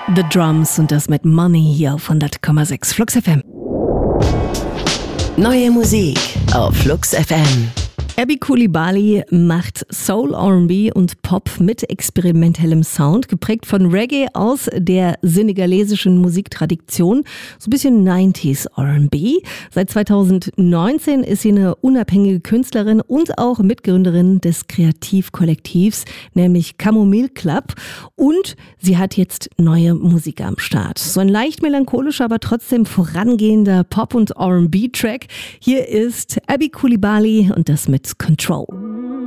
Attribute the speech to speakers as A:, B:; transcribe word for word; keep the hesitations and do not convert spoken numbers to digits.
A: The Drums und das mit Money hier auf hundert Komma sechs Flux F M.
B: Neue Musik auf Flux F M.
A: Abby Coulibaly macht Soul, R and B und Pop mit experimentellem Sound, geprägt von Reggae aus der senegalesischen Musiktradition, so ein bisschen neunziger R and B. Seit zweitausendneunzehn ist sie eine unabhängige Künstlerin und auch Mitgründerin des Kreativkollektivs, nämlich Camomile Club. Und sie hat jetzt neue Musik am Start. So ein leicht melancholischer, aber trotzdem vorangehender Pop- und R and B-Track. Hier ist Abby Coulibaly und das mit Control.